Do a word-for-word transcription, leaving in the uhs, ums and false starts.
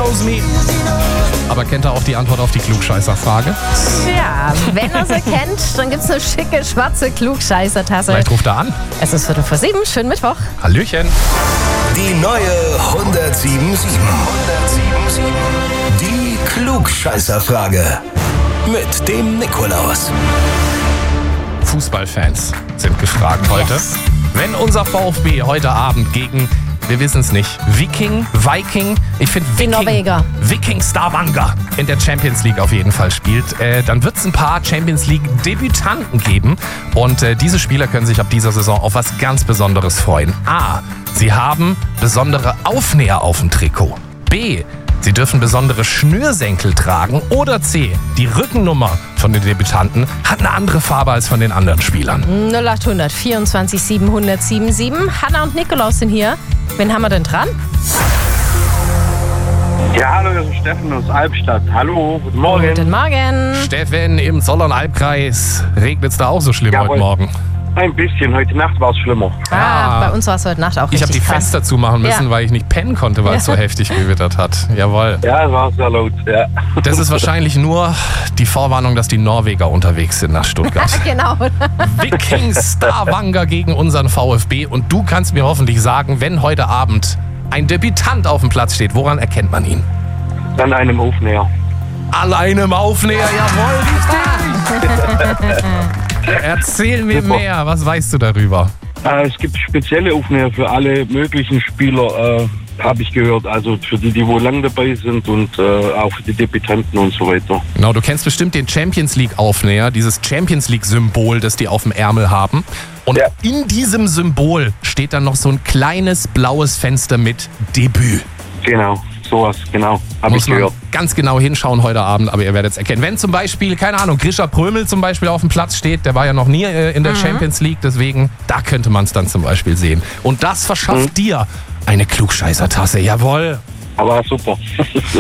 knows me. Aber kennt er auch die Antwort auf die Klugscheißer-Frage? Tja, wenn er sie kennt, dann gibt's eine schicke, schwarze Klugscheißer-Tasse. Vielleicht ruft er an. Es ist Viertel vor sieben. Schönen Mittwoch. Hallöchen. Die neue hundertsieben sieben. Die Klugscheißer-Frage. Mit dem Nikolaus. Fußballfans sind gefragt heute. Yes. Wenn unser VfB heute Abend gegen, wir wissen es nicht, Viking, Viking, ich finde Die Viking, Norweger. Viking Stavanger in der Champions League auf jeden Fall spielt, äh, dann wird es ein paar Champions League Debütanten geben. Und äh, diese Spieler können sich ab dieser Saison auf was ganz Besonderes freuen. A. Sie haben besondere Aufnäher auf dem Trikot. B. Sie dürfen besondere Schnürsenkel tragen. Oder C. Die Rückennummer von den Debütanten hat eine andere Farbe als von den anderen Spielern. null acht hundert vierundzwanzig siebenhundert siebenundsiebzig. Hanna und Nikolaus sind hier. Wen haben wir denn dran? Ja, hallo, das ist Steffen aus Albstadt. Hallo, guten Morgen. Guten Morgen. Steffen, im Zollernalbkreis regnet es da auch so schlimm Jawohl. heute Morgen? Ein bisschen, heute Nacht war es schlimmer. Ah, Ah. bei uns war es heute Nacht auch Ich habe richtig die krass. Fenster zumachen müssen, Ja. weil ich nicht pennen konnte, weil es so heftig gewittert hat. Jawohl. Ja, es war sehr laut, ja. Das ist wahrscheinlich nur die Vorwarnung, dass die Norweger unterwegs sind nach Stuttgart. Genau. Viking Stavanger gegen unseren VfB. Und du kannst mir hoffentlich sagen, wenn heute Abend ein Debütant auf dem Platz steht, woran erkennt man ihn? Dann einem Aufnäher. Alleine im Aufnäher, jawohl, richtig. Erzähl mir Super. mehr, was weißt du darüber? Äh, es gibt spezielle Aufnäher für alle möglichen Spieler, äh, habe ich gehört. Also für die, die wohl lang dabei sind und äh, auch für die Debütanten und so weiter. Genau, du kennst bestimmt den Champions League Aufnäher, dieses Champions League Symbol, das die auf dem Ärmel haben. Und Ja. in diesem Symbol steht dann noch so ein kleines blaues Fenster mit Debüt. Genau, sowas, genau, habe ich Muss man gehört. ganz genau hinschauen heute Abend, aber ihr werdet es erkennen. Wenn zum Beispiel, keine Ahnung, Grisha Prömel zum Beispiel auf dem Platz steht, der war ja noch nie äh, in der Champions League, deswegen, da könnte man es dann zum Beispiel sehen. Und das verschafft dir eine Klugscheißer-Tasse, jawohl. Aber super.